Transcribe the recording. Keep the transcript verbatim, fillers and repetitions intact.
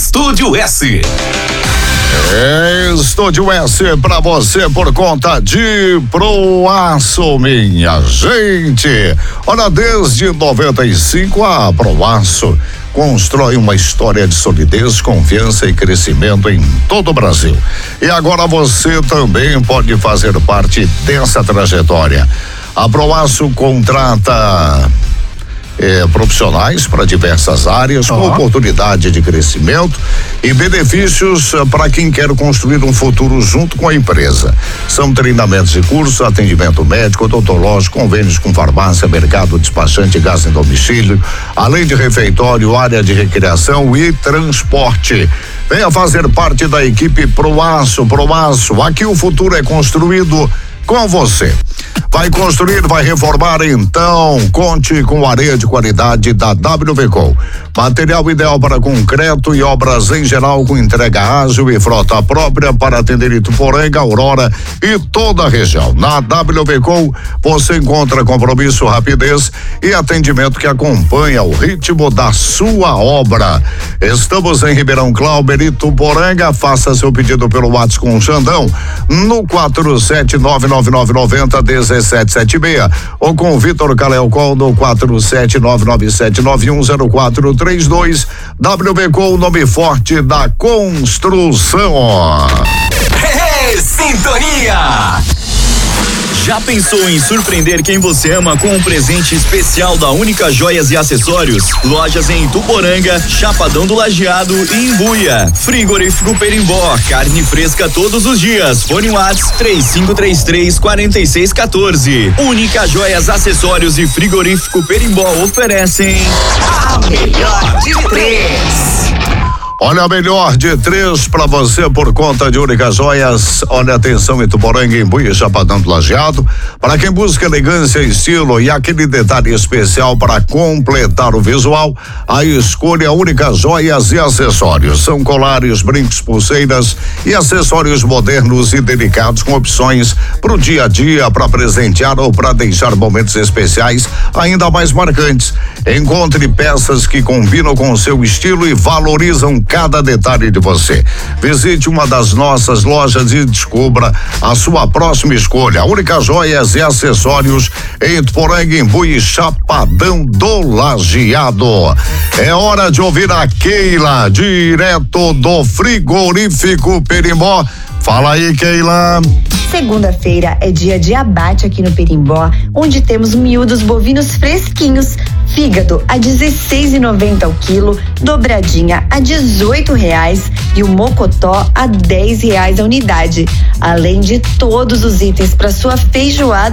Estúdio S. Estúdio S pra você por conta de Proaço, minha gente. Olha, desde noventa e cinco a Proaço constrói uma história de solidez, confiança e crescimento em todo o Brasil. E agora você também pode fazer parte dessa trajetória. A Proaço contrata É, profissionais para diversas áreas, com oportunidade de crescimento e benefícios para quem quer construir um futuro junto com a empresa. São treinamentos e cursos, atendimento médico, odontológico, convênios com farmácia, mercado, despachante, gás em domicílio, além de refeitório, área de recreação e transporte. Venha fazer parte da equipe Proaço. Proaço, aqui o futuro é construído com você. Vai construir, vai reformar, então conte com areia de qualidade da W V Com. Material ideal para concreto e obras em geral, com entrega ágil e frota própria para atender Ituporanga, Aurora e toda a região. Na W V Com você encontra compromisso, rapidez e atendimento que acompanha o ritmo da sua obra. Estamos em Ribeirão Clauber, Ituporanga. Faça seu pedido pelo WhatsApp com o Xandão no quatro sete nove nove nove nove zero um sete sete seis ou com o Vitor Caleocol no quatro sete nove nove sete nove um zero quatro três dois. W V Com, o nome forte da construção. Hey, sintonia! Já pensou em surpreender quem você ama com um presente especial da Única Joias e Acessórios? Lojas em Ituporanga, Chapadão do Lajeado e Imbuia. Frigorífico Perimbó, carne fresca todos os dias. Fone Whats três cinco três três, quatro seis um quatro. Única Joias, Acessórios e Frigorífico Perimbó oferecem a melhor de três. Olha, a melhor de três pra você por conta de Única Joias. Olha, atenção, Ituporanga, Imbuia e Chapadão do Lajeado. Para quem busca elegância, estilo e aquele detalhe especial para completar o visual, a escolha é Única Joias e Acessórios. São colares, brincos, pulseiras e acessórios modernos e delicados com opções pro dia a dia, para presentear ou para deixar momentos especiais ainda mais marcantes. Encontre peças que combinam com o seu estilo e valorizam cada detalhe de você. Visite uma das nossas lojas e descubra a sua próxima escolha. Única Joias e Acessórios em Ituporanga, Imbuia e Chapadão do Lajeado. É hora de ouvir a Keila, direto do Frigorífico Perimbó. Fala aí, Keila. Segunda-feira é dia de abate aqui no Perimbó, onde temos miúdos bovinos fresquinhos, fígado a dezesseis reais e noventa centavos ao quilo, dobradinha a dezoito reais e o mocotó a dez reais a unidade, além de todos os itens para sua feijoada